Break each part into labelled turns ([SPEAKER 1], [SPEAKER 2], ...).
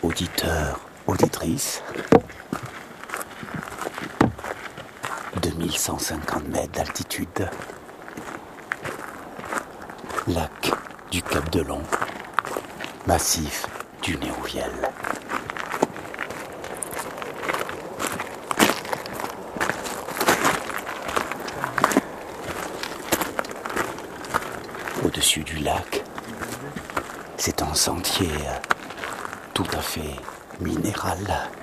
[SPEAKER 1] Auditeurs, auditrices, 2150 mètres d'altitude, lac du Cap de Long, massif du Néouviel. Au-dessus du lac, c'est un sentier tout à fait minéral,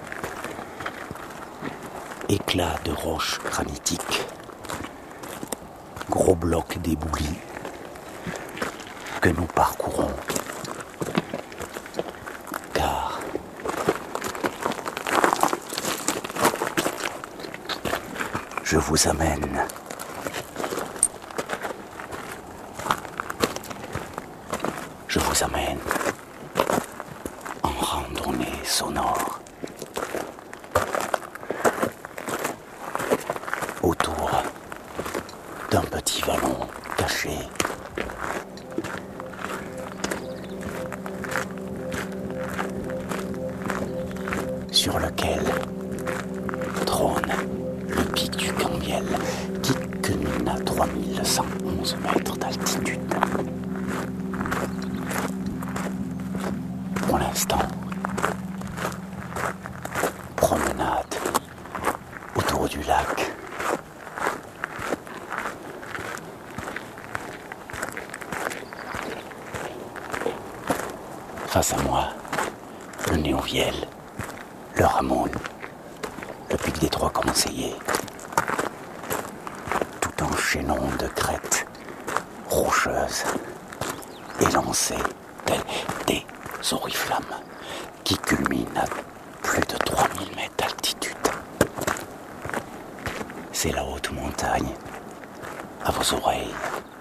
[SPEAKER 1] éclat de roches granitiques, gros blocs d'éboulis que nous parcourons. Car je vous amène en randonnée sonore autour d'un petit vallon caché. Sur lequel trône le pic du Cambiel qui culmine à 3111 mètres d'altitude. Pour l'instant, promenade autour du lac. Face à moi, le Néouviel, le Ramoun, le pic des Trois Conseillers, tout un chaînon de crêtes rocheuses élancées telles des oriflammes qui culminent à plus de 3000 mètres d'altitude. C'est la haute montagne à vos oreilles.